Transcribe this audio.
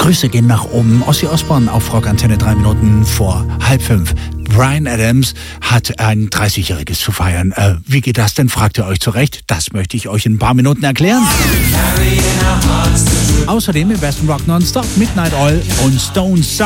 Grüße gehen nach oben. Ozzy Osbourne auf Rock Antenne 3 Minuten vor 4:30. Bryan Adams hat ein 30-Jähriges zu feiern. Wie geht das denn, fragt ihr euch zurecht. Das möchte ich euch in ein paar Minuten erklären. Außerdem im besten Rock Nonstop Midnight Oil und Stone Sour.